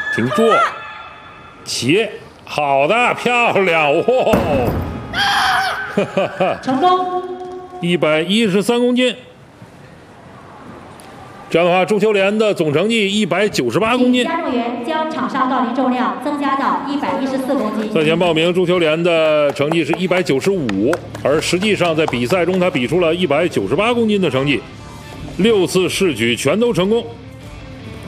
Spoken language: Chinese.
挺住，起，好的，漂亮，哇， 成功。 113公斤。这样的话，朱秋莲的总成绩198公斤。 加重员将场上杠铃重量增加到114公斤。 赛前报名，朱秋莲的成绩是195，而实际上在比赛中，她比出了198公斤的成绩，6次试举全都成功。